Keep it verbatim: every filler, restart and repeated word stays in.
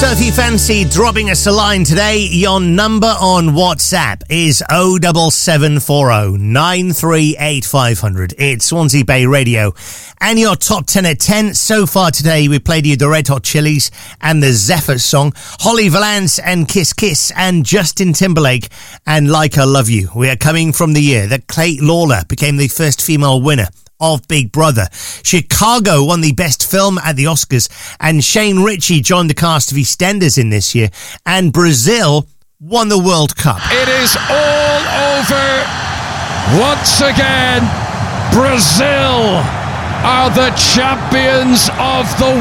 So if you fancy dropping us a line today, your number on WhatsApp is oh seven seven four oh nine three eight five hundred. It's Swansea Bay Radio. And your top ten at ten. So far today, we played you the Red Hot Chilies and the Zephyrs song, Holly Valance and Kiss Kiss, and Justin Timberlake and Like I Love You. We are coming from the year that Kate Lawler became the first female winner of Big Brother. Chicago won the best film at the Oscars, and Shane Ritchie joined the cast of EastEnders in this year, and Brazil won the World Cup. It is all over once again. Brazil are the champions of the